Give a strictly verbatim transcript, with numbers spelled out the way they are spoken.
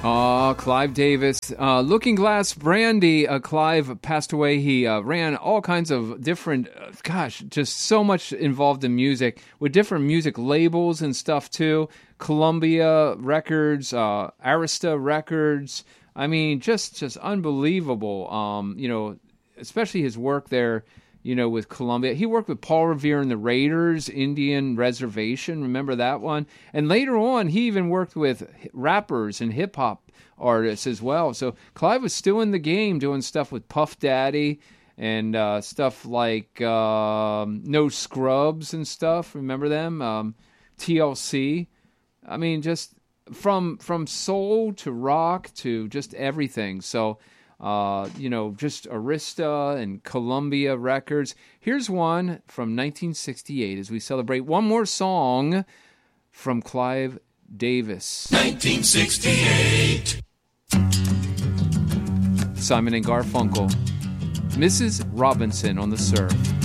Uh, Clive Davis. Uh, Looking Glass Brandy. Uh, Clive passed away. He uh, ran all kinds of different, uh, gosh, just so much involved in music with different music labels and stuff too. Columbia Records, uh, Arista Records. I mean, just just unbelievable. Um, you know, especially his work there. You know, with Columbia. He worked with Paul Revere and the Raiders, Indian Reservation. Remember that one? And later on, he even worked with rappers and hip-hop artists as well. So Clive was still in the game doing stuff with Puff Daddy and uh, stuff like um, No Scrubs and stuff. Remember them? Um, T L C. I mean, just from from soul to rock to just everything. So... Uh, you know, just Arista and Columbia Records. Here's one from nineteen sixty-eight as we celebrate one more song from Clive Davis. nineteen sixty-eight. Simon and Garfunkel. Missus Robinson on the Surf.